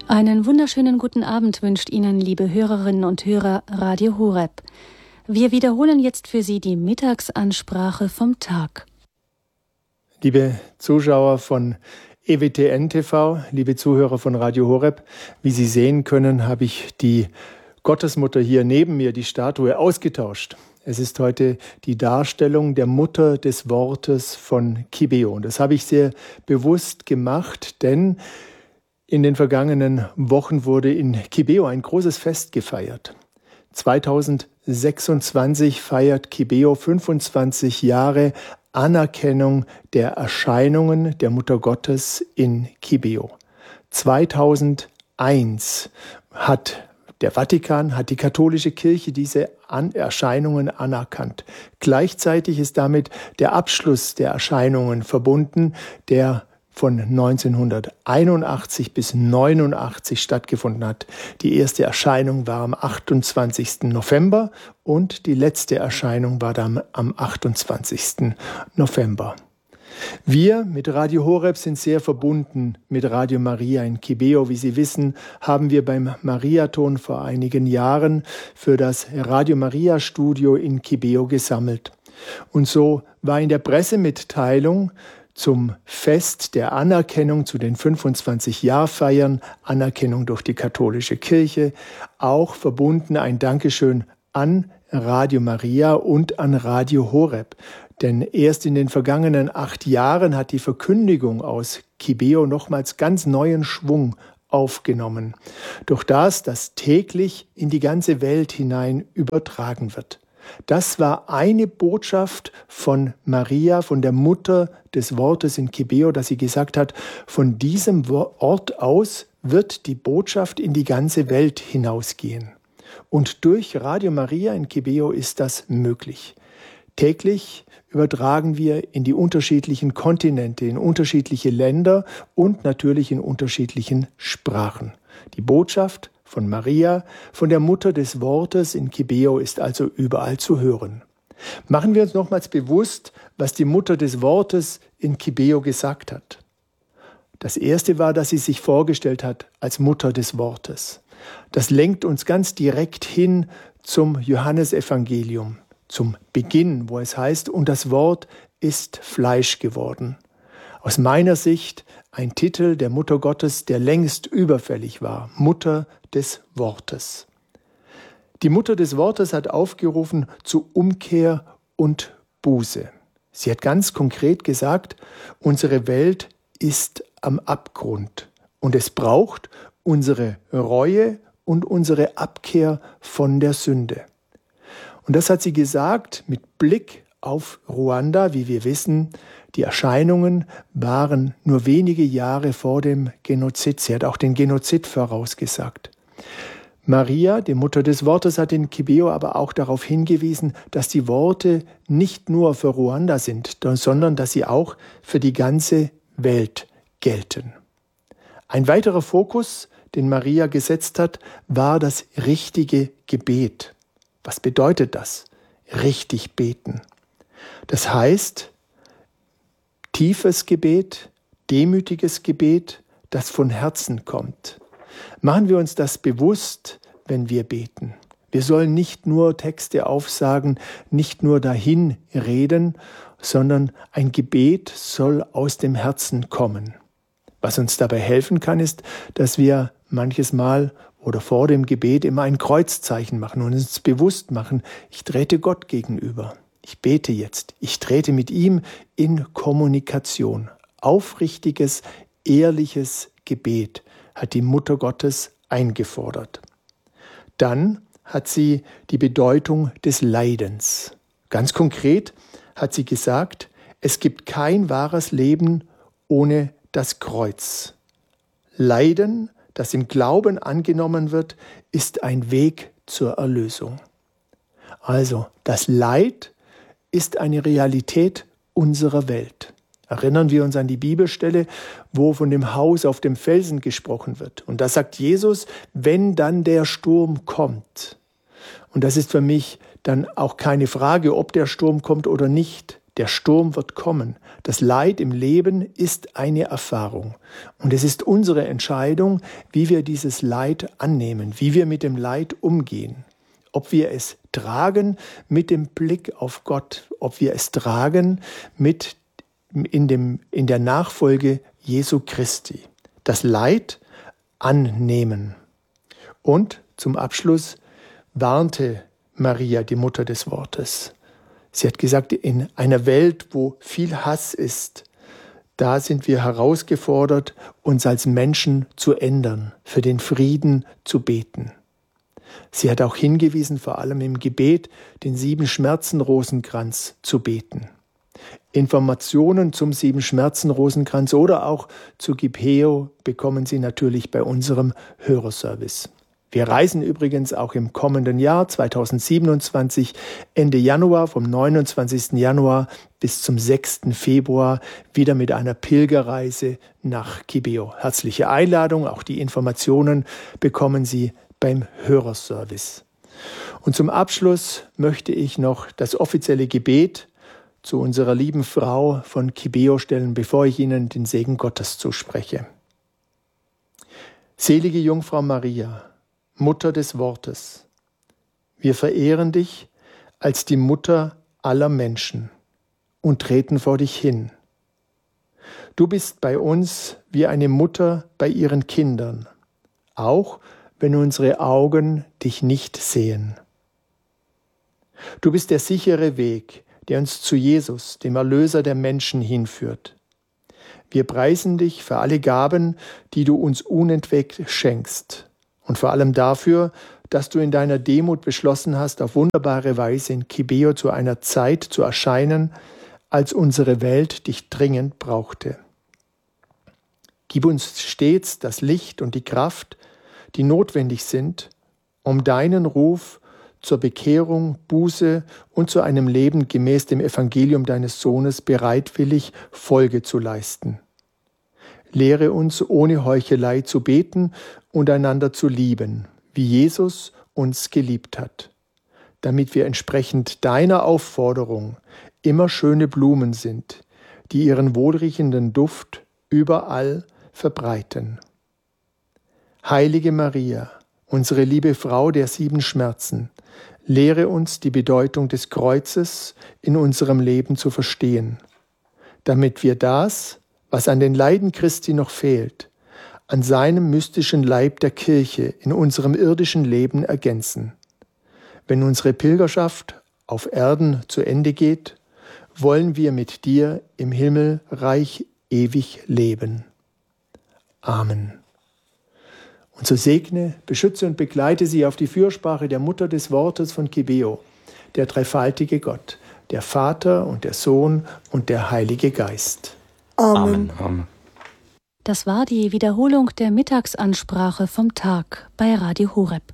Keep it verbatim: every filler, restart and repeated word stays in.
Einen wunderschönen guten Abend wünscht Ihnen, liebe Hörerinnen und Hörer, Radio Horeb. Wir wiederholen jetzt für Sie die Mittagsansprache vom Tag. Liebe Zuschauer von E W T N T V, liebe Zuhörer von Radio Horeb, wie Sie sehen können, habe ich die Gottesmutter hier neben mir, die Statue, ausgetauscht. Es ist heute die Darstellung der Mutter des Wortes von Kibeo. Und das habe ich sehr bewusst gemacht, denn in den vergangenen Wochen wurde in Kibeo ein großes Fest gefeiert. zweitausendsechsundzwanzig feiert Kibeo fünfundzwanzig Jahre Anerkennung der Erscheinungen der Mutter Gottes in Kibeo. zweitausendeins hat der Vatikan, hat die katholische Kirche diese An- Erscheinungen anerkannt. Gleichzeitig ist damit der Abschluss der Erscheinungen verbunden, der von neunzehnhunderteinundachtzig bis neunundachtzig stattgefunden hat. Die erste Erscheinung war am achtundzwanzigsten November und die letzte Erscheinung war dann am achtundzwanzigsten November. Wir mit Radio Horeb sind sehr verbunden mit Radio Maria in Kibeo. Wie Sie wissen, haben wir beim Mariathon vor einigen Jahren für das Radio Maria Studio in Kibeo gesammelt. Und so war in der Pressemitteilung zum Fest der Anerkennung zu den fünfundzwanzig-Jahr-Feiern, Anerkennung durch die katholische Kirche, auch verbunden ein Dankeschön an Radio Maria und an Radio Horeb. Denn erst in den vergangenen acht Jahren hat die Verkündigung aus Kibeo nochmals ganz neuen Schwung aufgenommen. Durch das, das täglich in die ganze Welt hinein übertragen wird. Das war eine Botschaft von Maria, von der Mutter des Wortes in Kibeo, dass sie gesagt hat, von diesem Ort aus wird die Botschaft in die ganze Welt hinausgehen. Und durch Radio Maria in Kibeo ist das möglich. Täglich übertragen wir in die unterschiedlichen Kontinente, in unterschiedliche Länder und natürlich in unterschiedlichen Sprachen. Die Botschaft von Maria, von der Mutter des Wortes in Kibeo ist also überall zu hören. Machen wir uns nochmals bewusst, was die Mutter des Wortes in Kibeo gesagt hat. Das erste war, dass sie sich vorgestellt hat als Mutter des Wortes. Das lenkt uns ganz direkt hin zum Johannesevangelium, zum Beginn, wo es heißt, und das Wort ist Fleisch geworden. Aus meiner Sicht ein Titel der Mutter Gottes, der längst überfällig war, Mutter des Wortes. Die Mutter des Wortes hat aufgerufen zu Umkehr und Buße. Sie hat ganz konkret gesagt, unsere Welt ist am Abgrund und es braucht unsere Reue und unsere Abkehr von der Sünde. Und das hat sie gesagt mit Blick auf Ruanda, wie wir wissen. Die Erscheinungen waren nur wenige Jahre vor dem Genozid. Sie hat auch den Genozid vorausgesagt. Maria, die Mutter des Wortes, hat in Kibeo aber auch darauf hingewiesen, dass die Worte nicht nur für Ruanda sind, sondern dass sie auch für die ganze Welt gelten. Ein weiterer Fokus, den Maria gesetzt hat, war das richtige Gebet. Was bedeutet das? Richtig beten. Das heißt, tiefes Gebet, demütiges Gebet, das von Herzen kommt. Machen wir uns das bewusst, wenn wir beten. Wir sollen nicht nur Texte aufsagen, nicht nur dahin reden, sondern ein Gebet soll aus dem Herzen kommen. Was uns dabei helfen kann, ist, dass wir manches Mal oder vor dem Gebet immer ein Kreuzzeichen machen und uns bewusst machen, ich trete Gott gegenüber. Ich bete jetzt. Ich trete mit ihm in Kommunikation. Aufrichtiges, ehrliches Gebet hat die Mutter Gottes eingefordert. Dann hat sie die Bedeutung des Leidens. Ganz konkret hat sie gesagt, es gibt kein wahres Leben ohne das Kreuz. Leiden, das im Glauben angenommen wird, ist ein Weg zur Erlösung. Also, das Leid ist eine Realität unserer Welt. Erinnern wir uns an die Bibelstelle, wo von dem Haus auf dem Felsen gesprochen wird. Und da sagt Jesus, wenn dann der Sturm kommt. Und das ist für mich dann auch keine Frage, ob der Sturm kommt oder nicht. Der Sturm wird kommen. Das Leid im Leben ist eine Erfahrung. Und es ist unsere Entscheidung, wie wir dieses Leid annehmen, wie wir mit dem Leid umgehen. Ob wir es tragen mit dem Blick auf Gott, ob wir es tragen mit in, dem, in der Nachfolge Jesu Christi. Das Leid annehmen. Und zum Abschluss warnte Maria, die Mutter des Wortes. Sie hat gesagt, in einer Welt, wo viel Hass ist, da sind wir herausgefordert, uns als Menschen zu ändern, für den Frieden zu beten. Sie hat auch hingewiesen, vor allem im Gebet, den Sieben-Schmerzen-Rosenkranz zu beten. Informationen zum Sieben-Schmerzen-Rosenkranz oder auch zu Gipeo bekommen Sie natürlich bei unserem Hörerservice. Wir reisen übrigens auch im kommenden Jahr zweitausendsiebenundzwanzig Ende Januar vom neunundzwanzigsten Januar bis zum sechsten Februar wieder mit einer Pilgerreise nach Gipeo. Herzliche Einladung, auch die Informationen bekommen Sie beim Hörerservice. Und zum Abschluss möchte ich noch das offizielle Gebet zu unserer lieben Frau von Gipeo stellen, bevor ich Ihnen den Segen Gottes zuspreche. Selige Jungfrau Maria, Mutter des Wortes, wir verehren dich als die Mutter aller Menschen und treten vor dich hin. Du bist bei uns wie eine Mutter bei ihren Kindern, auch wenn unsere Augen dich nicht sehen. Du bist der sichere Weg, der uns zu Jesus, dem Erlöser der Menschen, hinführt. Wir preisen dich für alle Gaben, die du uns unentwegt schenkst. Und vor allem dafür, dass du in deiner Demut beschlossen hast, auf wunderbare Weise in Gipeo zu einer Zeit zu erscheinen, als unsere Welt dich dringend brauchte. Gib uns stets das Licht und die Kraft, die notwendig sind, um deinen Ruf zur Bekehrung, Buße und zu einem Leben gemäß dem Evangelium deines Sohnes bereitwillig Folge zu leisten. Lehre uns, ohne Heuchelei zu beten und einander zu lieben, wie Jesus uns geliebt hat, damit wir entsprechend deiner Aufforderung immer schöne Blumen sind, die ihren wohlriechenden Duft überall verbreiten. Heilige Maria, unsere liebe Frau der sieben Schmerzen, lehre uns die Bedeutung des Kreuzes in unserem Leben zu verstehen, damit wir das, was an den Leiden Christi noch fehlt, an seinem mystischen Leib der Kirche in unserem irdischen Leben ergänzen. Wenn unsere Pilgerschaft auf Erden zu Ende geht, wollen wir mit dir im Himmelreich ewig leben. Amen. Und so segne, beschütze und begleite sie auf die Fürsprache der Mutter des Wortes von Gipeo, der dreifaltige Gott, der Vater und der Sohn und der Heilige Geist. Amen. Amen. Das war die Wiederholung der Mittagsansprache vom Tag bei Radio Horeb.